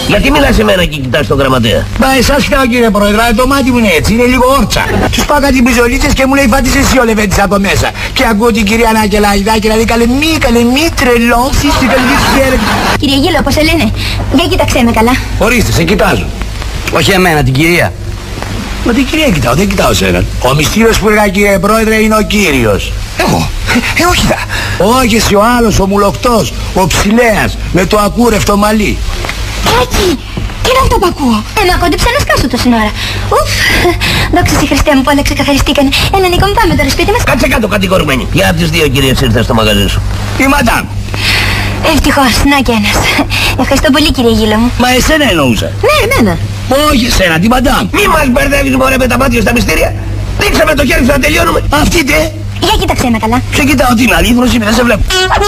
Γιατί μιλάς σε μένα και κοιτάς τον γραμματέα? Μα εσάς κοιτάω κύριε Πρόεδρε, το μάτι μου είναι έτσι, είναι λίγο όρτσα. Τους πάω κάτι μπιζολίτσες και μου λέει φάτης εσύ ο Λεβέντης από μέσα. Και ακούω την κυρία Νακελαϊδάκη να λέει καλέ μη τρελώσεις την καλή χέρι. Κύριε Γύλο, πώς σε λένε? Για κοίταξέ με καλά. Ορίστε, σε κοιτάζω. Όχι εμένα, την κυρία. Μα την κυρία κοιτάω, δεν κοιτάω σέναν. Ο μυστήριος που έλεγα κύριε Πρόεδρε είναι ο κύριος. Εγώ. Όχι δα. Όχι εσύ ο άλλος, ο μουλοκτός, ο ψηλέας, με το ακούρευτο μαλλί. Τάκη, τι είναι αυτό που ακούω? Μα κόντεψα να σκάσω τόση ώρα. Ουφ, δόξα στη Χριστέ μου που όλα ξεκαθαριστήκανε. Έλα Νίκο μου, πάμε τώρα σπίτι μας. Κάτσε κάτω κατηγορουμένη. Ποια από τις δύο κυρίες ήρθε στο μαγαζί σου? Η μαντάμ. Ευτυχώς, να και ένας. Ευχαριστώ πολύ κύριε Γύλο μου. Μα εσένα εννοούσα. Ναι, εμένα. Όχι εσένα, τη μαντάμ. Μη μας μπερδεύεις μωρέ με τα μάτια στα μυστήρια. Δείξε με το χέρι σου να τελειώνουμε. Αυτή τε. Για κοίταξέ με καλά. Σε κοιτάω, τι είναι αλήθινος, δεν σε βλέπω.